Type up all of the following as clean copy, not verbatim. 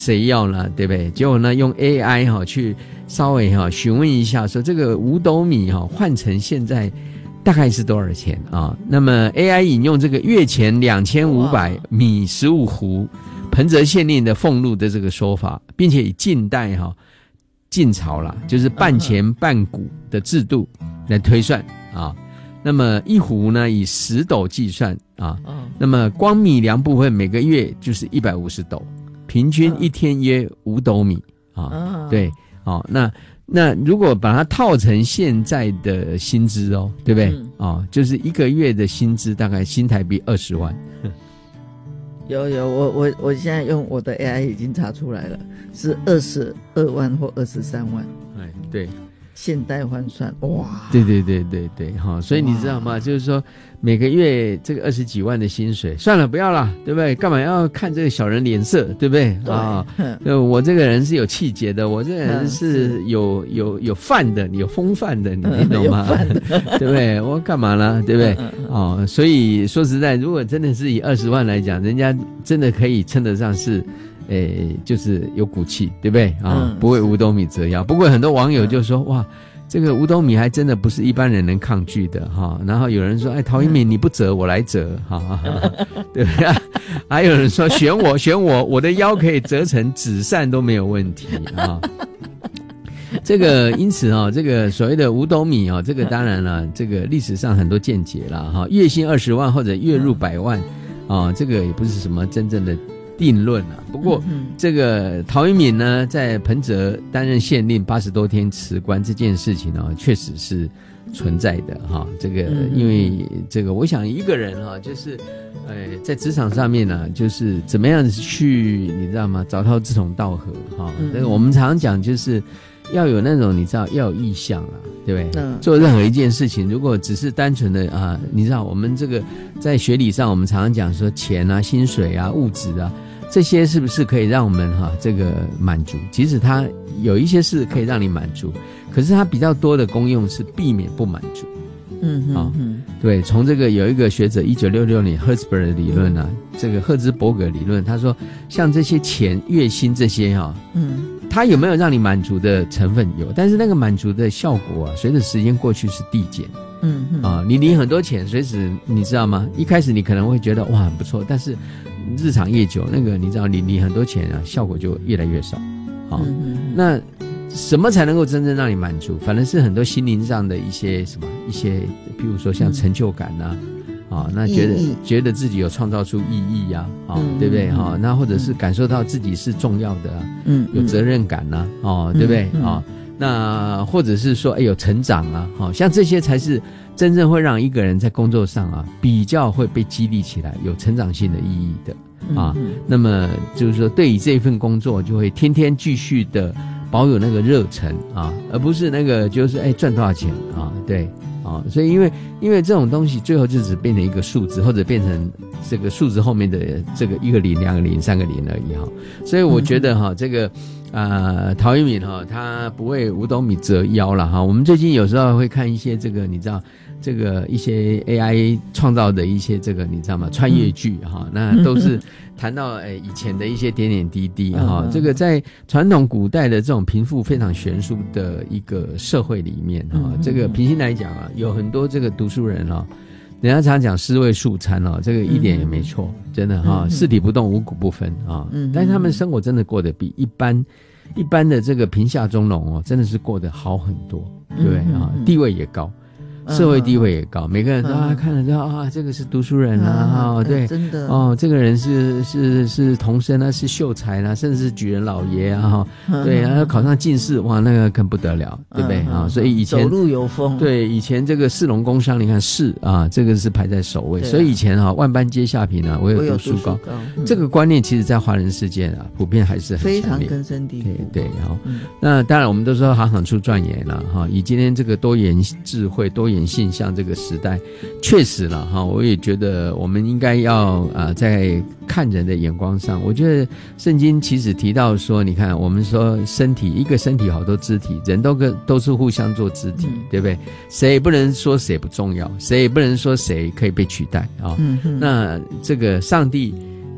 谁要呢？对不对？结果呢，用 AI 去稍微询问一下，说这个5斗米换成现在大概是多少钱啊？那么 AI 引用这个月前2500米15斛，彭泽县令的俸禄的这个说法，并且以近代晋朝啦，就是半钱半谷的制度来推算啊。那么1斛呢以10斗计算啊，那么光米粮部分每个月就是150斗，平均一天约5斗米啊。对，那如果把它套成现在的薪资对不对？就是一个月的薪资大概新台币20万。 有，我现在用我的 AI 已经查出来了，是22万或23万。 对， 现代换算，哇！ 对，所以你知道吗？就是说每个月这个20几万的薪水，算了，不要了，对不对？干嘛要看这个小人脸色，对不对？我这个人是有气节的，我这个人是有范的，有风范的，你懂吗？对不对？我干嘛呢？对不对？所以说实在，如果真的是以20万来讲，人家真的可以称得上是。就是有骨气，对不对不为5斗米折腰。不过很多网友就说，哇，这个5斗米还真的不是一般人能抗拒的然后有人说，哎，陶一敏你不折我来折对不对？还有人说选我，我的腰可以折成纸扇都没有问题这个因此这个所谓的5斗米这个当然了，这个历史上很多见解啦月薪20万或者月入100万这个也不是什么真正的定论不过这个陶一敏呢，在彭泽担任县令80多天辞官这件事情确实是存在的这个因为这个我想一个人就是在职场上面呢，就是怎么样去你知道吗？找到志同道合这个我们常常讲就是要有那种你知道要有意向啦，对不对？做任何一件事情，如果只是单纯的你知道我们这个在学理上我们常常讲说钱薪水物质这些是不是可以让我们这个满足？其实它有一些是可以让你满足，可是它比较多的功用是避免不满足。对，从这个有一个学者1966年赫兹伯格的理论这个赫兹伯格理论，他说像这些钱月薪这些它有没有让你满足的成分？有，但是那个满足的效果随着时间过去是递减。你领很多钱，随时你知道吗？一开始你可能会觉得哇很不错，但是日长夜久，那个你知道你领很多钱效果就越来越少。那什么才能够真正让你满足？反正是很多心灵上的一些譬如说像成就感那觉得自己有创造出意义对不对那或者是感受到自己是重要的有责任感对不对那或者是说有成长像这些才是真正会让一个人在工作上比较会被激励起来，有成长性的意义的那么就是说对于这份工作就会天天继续的保有那个热忱而不是那个就是赚多少钱对所以因为这种东西最后就只变成一个数字，或者变成这个数字后面的这个1个0、2个0、3个0而已所以我觉得这个陶一敏他不为5斗米折腰了我们最近有时候会看一些这个你知道这个一些 AI 创造的一些这个你知道吗穿越剧那都是谈到以前的一些点点滴滴这个在传统古代的这种贫富非常悬殊的一个社会里面这个平心来讲有很多这个读书人人家常讲尸位素餐这个一点也没错，真的四体不动五谷不分但是他们生活真的过得比一般的这个贫下中农真的是过得好很多，对不对地位也高，社会地位也高，每个人都看了之后这个是读书人对， 真的这个人是童生是秀才甚至是举人老爷对，然后考上进士，哇，那个更不得了，对不对所以以前走路有风， 对，以前这个士农工商，你看士这个是排在首位，所以以前万般皆下品唯有读书高，这个观念其实在华人世界普遍还是很非常根深蒂固。 对那当然我们都说行行出状元以今天这个多元智慧多元现象这个时代，确实了我也觉得我们应该要在看人的眼光上，我觉得圣经其实提到说，你看我们说身体一个身体好多肢体，人都是互相做肢体对不对？谁也不能说谁不重要，谁也不能说谁可以被取代那这个上帝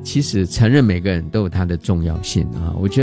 其实承认每个人都有他的重要性啊，我觉得。